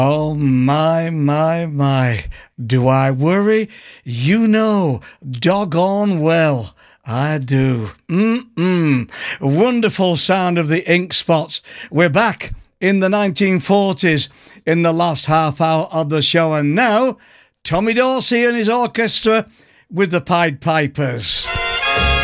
Oh, my. Do I worry? You know, doggone well. I do. Wonderful sound of the Ink Spots. We're back in the 1940s in the last half hour of the show. And now, Tommy Dorsey and his orchestra with the Pied Pipers.